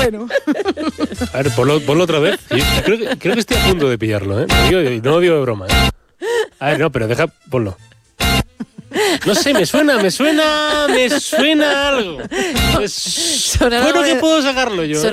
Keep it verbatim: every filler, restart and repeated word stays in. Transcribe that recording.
bueno. A ver, ponlo, ponlo otra vez. Yo creo, que, creo que estoy a punto de pillarlo, ¿eh? No, digo, no lo digo de broma, ¿eh? A ver, no, pero deja, ponlo. No sé, me suena, me suena, me suena algo. Es, Sonaba bueno, de- que puedo sacarlo yo. ¿eh?